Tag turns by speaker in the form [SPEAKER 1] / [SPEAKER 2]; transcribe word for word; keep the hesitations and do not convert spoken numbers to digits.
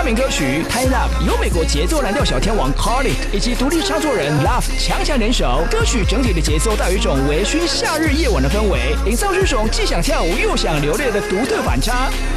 [SPEAKER 1] 名歌曲《Tie Up》由美国节奏蓝调小天王 Khalid 以及独立唱作人 Love 强强联手，歌曲整体的节奏带有一种微醺夏日夜晚的氛围，营造出一种既想跳舞又想流泪的独特反差。